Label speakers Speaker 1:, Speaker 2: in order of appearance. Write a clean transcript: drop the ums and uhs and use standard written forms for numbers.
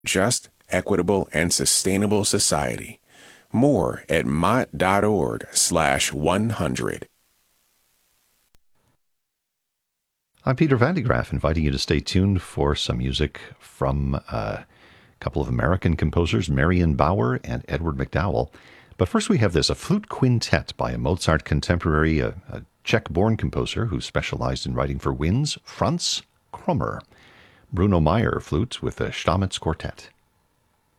Speaker 1: just, equitable, and sustainable society. More at mott.org/100.
Speaker 2: I'm Peter Van de Graaff, inviting you to stay tuned for some music from a couple of American composers, Marion Bauer and Edward McDowell. But first we have this, a flute quintet by a Mozart contemporary, a Czech-born composer who specialized in writing for winds, Franz Krommer. Bruno Meyer, flute with the Stamitz Quartet.